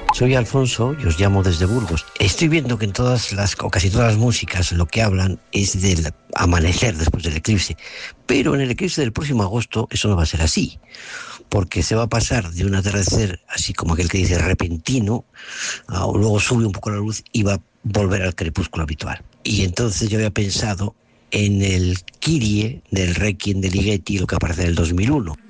Soy Alfonso y os llamo desde Burgos. Estoy viendo que en todas las, o casi todas las músicas, lo que hablan es del amanecer después del eclipse. Pero en el eclipse del próximo agosto eso no va a ser así, porque se va a pasar de un atardecer así como aquel que dice repentino, luego sube un poco la luz y va a volver al crepúsculo habitual. Y entonces yo había pensado en el Kyrie del Requiem de Ligeti, lo que aparece en el 2001.